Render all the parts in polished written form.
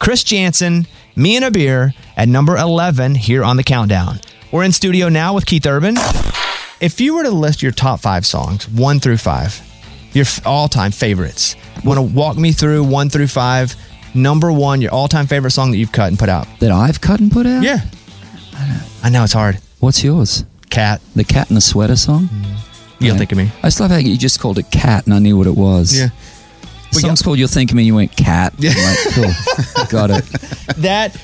Chris Jansen, Me and a Beer at number 11 here on the countdown. We're in studio now with Keith Urban. If you were to list your top 5 songs, 1 through 5, your all-time favorites, want to walk me through 1 through 5, number 1, your all-time favorite song that you've cut and put out? That I've cut and put out? Yeah. I know, it's hard. What's yours? Cat. The Cat in the Sweater song? You'll Think of Me. I just love how you just called it Cat and I knew what it was. Yeah. The song's called You'll Think of Me, you went Cat. Yeah. I'm like, cool. Got it. That,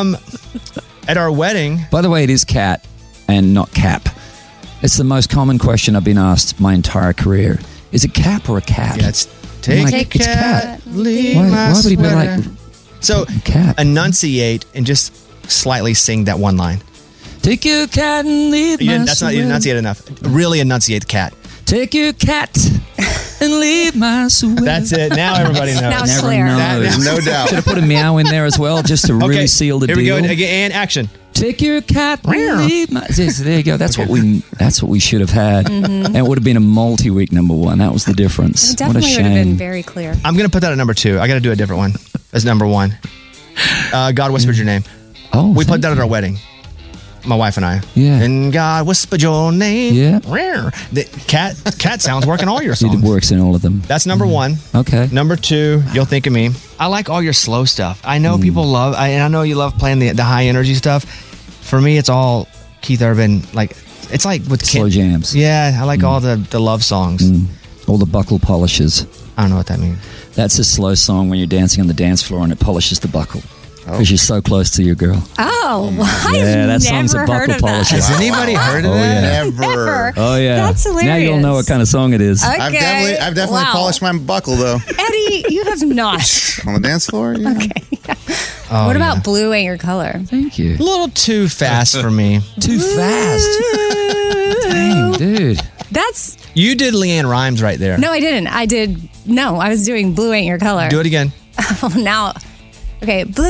at our wedding... By the way, it is Cat and not Cap. It's the most common question I've been asked my entire career. Is it Cap or a cat? Yeah, it's Take it's Cat, leave Why my would he be like... sweater. So, Cat. enunciate and just slightly sing that one line. Take your cat and leave my That's not sweater. enunciate enough. Really enunciate the cat. Take your cat and leave my sweater. That's it. Now everybody knows. Now it's Never clear. knows. There's no doubt. Should have put a meow in there as well, just to really seal the here deal. we go. Again, and action. Take your cat and leave my... There you go. That's what we should have had. And it would have been a multi-week number 1. That was the difference. It definitely what a would have shame. been very clear. I'm going to put that at number 2. I got to do a different one as number 1. God Whispered Your Name. Oh, We played thank that at our wedding. My wife and I. Yeah. And God whispered your name. Yeah. The cat sounds work in all your songs. It works in all of them. That's number 1. Okay. Number 2, You'll Think of Me. I like all your slow stuff. I know people love, and I know you love playing the high energy stuff. For me, it's all Keith Urban. Like, it's like with Slow jams. Yeah, I like all the love songs. All the buckle polishes. I don't know what that means. That's a slow song when you're dancing on the dance floor and it polishes the buckle. Because you're so close to your girl. Oh, Yeah, that I've song's a never heard buckle of that. polisher. Has anybody heard of Oh, that? yeah. Never. Oh, yeah. That's hilarious. Now you'll know what kind of song it is. Okay. I've definitely Wow. polished my buckle though. Eddie, you have not. On the dance floor. Yeah. Oh, What about yeah. Blue Ain't Your Color? Thank you. A little too fast for me. Too fast. Dang, dude. That's... You did Leanne Rhymes right there. No, I didn't. I was doing Blue Ain't Your Color. Do it again. Oh, now... Okay, Blue...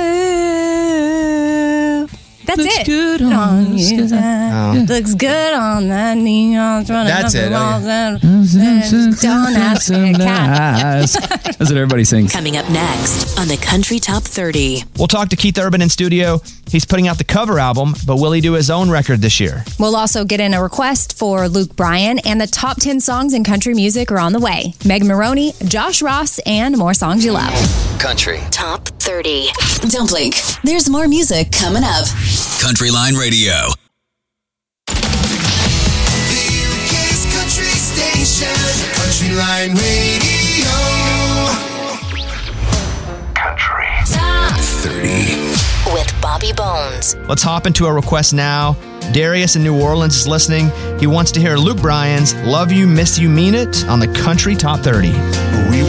That's Looks it. good on the you. Oh. Looks good on the neons. Running That's up it. the walls Okay. and don't ask me a cat. That's what everybody sings. Coming up next on the Country Top 30. We'll talk to Keith Urban in studio. He's putting out the cover album, but will he do his own record this year? We'll also get in a request for Luke Bryan, and the top 10 songs in country music are on the way. Megan Maroney, Josh Ross, and more songs you love. Country. Top 30. Don't blink. There's more music coming up. Country Line Radio. The UK's country station, Country Line Radio. Country Top 30. with Bobby Bones. Let's hop into a request now. Darius in New Orleans is listening. He wants to hear Luke Bryan's Love You, Miss You, Mean It on the Country Top 30. We